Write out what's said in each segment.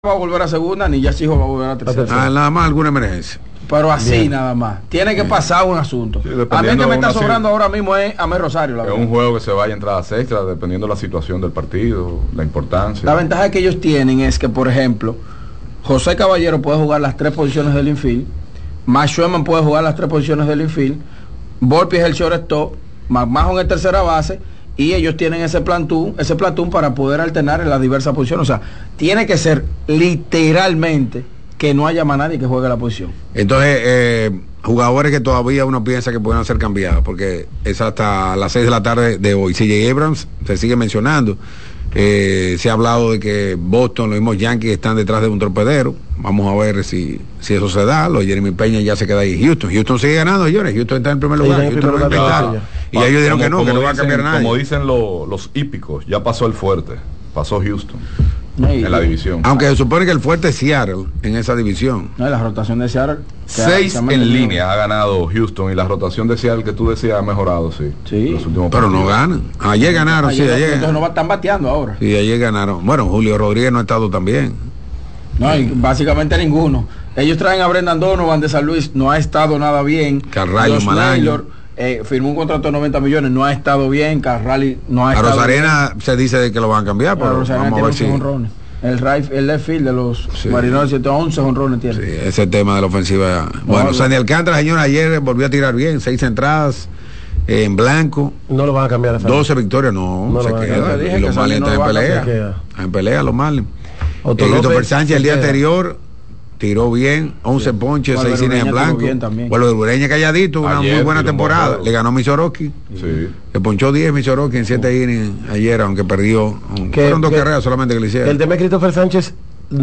va a volver a segunda, ni ya Chijo va a volver a tercera. Nada más alguna emergencia. Pero así nada más. Tiene que pasar un asunto. Sí, a mí que me está sobrando ahora mismo es Amé Rosario. Es un juego que se vaya a entradas extras, dependiendo de la situación del partido, la importancia. La ventaja que ellos tienen es que, por ejemplo, José Caballero puede jugar las 3 posiciones del infield, Max Schumann puede jugar las 3 posiciones del infield, Volpi es el shortstop, McMahon es tercera base, y ellos tienen ese plantón para poder alternar en las diversas posiciones. O sea, tiene que ser literalmente que no haya más nadie que juegue la posición. Entonces, jugadores que todavía uno piensa que pueden ser cambiados, porque es hasta las 6 de la tarde de hoy. CJ Abrams se sigue mencionando. Se ha hablado de que Boston, los mismos Yankees están detrás de un torpedero. Vamos a ver si eso se da. Los Jeremy Peña ya se queda ahí. Houston sigue ganando, señores. Houston está en primer lugar. Y ellos dijeron que no va a cambiar nada. Como dicen los hípicos, ya pasó el fuerte, pasó Houston en la división. Aunque se supone que el fuerte es Seattle en esa división. No, la rotación de Seattle 6 en línea ha ganado Houston, y la rotación de Seattle que tú decías ha mejorado, sí. Los últimos pero partidos. No ganan. Ayer ganaron, ayer. Entonces no están bateando ahora. Sí, ayer ganaron. Bueno, Julio Rodríguez no ha estado tan bien. No, y básicamente ninguno. Ellos traen a Brendan Donovan de San Luis, no ha estado nada bien. Carralho Malaño. Firmó un contrato de 90 millones, no ha estado bien. Carrali no ha estado Rosarena bien. Se dice de que lo van a cambiar, pero vamos a ver si... El left field de los Marineros 11 honrones tiene. Sí, ese tema de la ofensiva. Bueno, Sandy Alcántara, señor, ayer volvió a tirar bien, 6 entradas en blanco. No lo van a cambiar. 12 victorias, no se queda. Y los Marlins están en pelea. En pelea los Marlins. Christopher Sánchez el día anterior tiró bien, 11 ponches, 6 cines en blanco. Bueno, el Ureña calladito, una muy buena temporada. Le ganó Misoroki. Le ponchó 10 Misoroki en 7 innings ayer, aunque perdió. Fueron 2 carreras solamente que le hicieron. El tema de Christopher Sánchez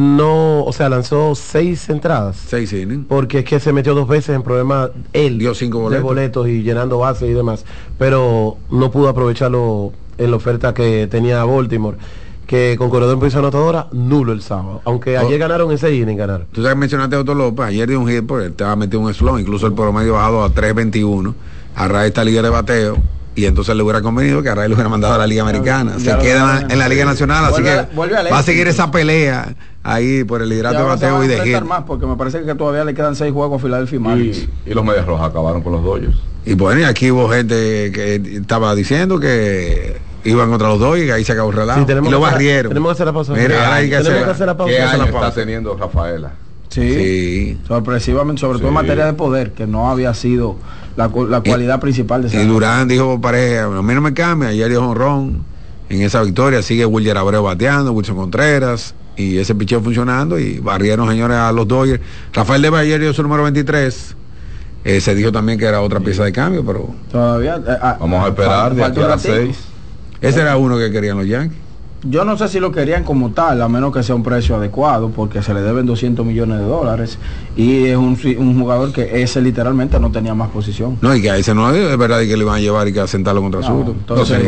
lanzó 6 entradas. 6 innings. Porque es que se metió 2 veces en problemas él. Dio 5 boletos y llenando bases y demás. Pero no pudo aprovecharlo en la oferta que tenía Baltimore, que con corredor en posición anotadora, nulo el sábado. Aunque ayer ganaron ese inning, ganaron. Tú sabes, mencionaste a Otto López, ayer dio un hit, porque él estaba metido un slump, incluso el promedio bajado a 3.21, Arraez está líder de bateo, y entonces le hubiera convenido que Arraez lo hubiera mandado a la Liga Americana. Se queda en la Liga Nacional, así que va a seguir esa pelea ahí por el liderato de bateo y de hit. Más porque me parece que todavía le quedan 6 juegos a Philadelphia Marlins. Y los Medias Rojas acabaron con los Dodgers. Y bueno, y aquí hubo gente que estaba diciendo que iban contra los dos y ahí se acabó el relajo. Sí, y lo barrieron. Tenemos que hacer la pausa. Mira, ahora hay que hacer la pausa. ¿Qué año está teniendo Rafaela? Sí. Sorpresivamente, sobre todo en materia de poder, que no había sido la cualidad principal de esa. Y Durán dijo, pareja, a mí no me cambia, ayer dio jonrón en esa victoria, sigue Wilder Abreu bateando, Wilson Contreras, y ese picheo funcionando, y barrieron, señores, a los Dodgers. Rafael Devers ayer dio su número 23. Se dijo también que era otra pieza de cambio, pero todavía vamos a esperar de aquí a las 6. Ese era uno que querían los Yankees. Yo no sé si lo querían como tal, a menos que sea un precio adecuado, porque se le deben $200 millones, y es un jugador que ese literalmente no tenía más posición. No, y que a ese no es verdad que le iban a llevar y que a sentarlo contra Soto. Entonces,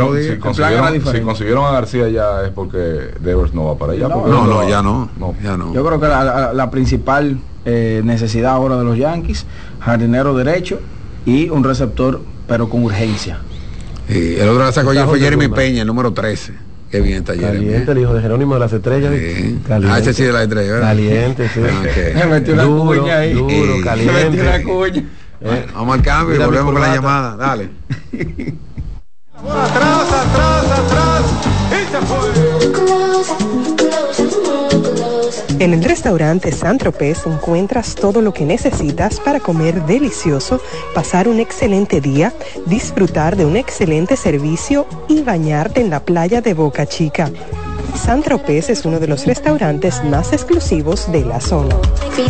si consiguieron a García ya es porque Devers no va para allá. Ya no. Yo creo que la principal necesidad ahora de los Yankees, jardinero derecho y un receptor, pero con urgencia. Y el otro que sacó ayer fue Jeremy Peña, el número 13. Qué bien está Jeremy. Caliente, el hijo de Jerónimo de las Estrellas. Sí. Ese sí de las Estrellas, ¿verdad? Caliente, sí. Okay. Me metió una cuña ahí. Duro, caliente. Me metió una cuña. Vamos al cambio y volvemos con la llamada. Dale. Atrás. Y se fue. En el restaurante Saint-Tropez encuentras todo lo que necesitas para comer delicioso, pasar un excelente día, disfrutar de un excelente servicio y bañarte en la playa de Boca Chica. Saint-Tropez es uno de los restaurantes más exclusivos de la zona.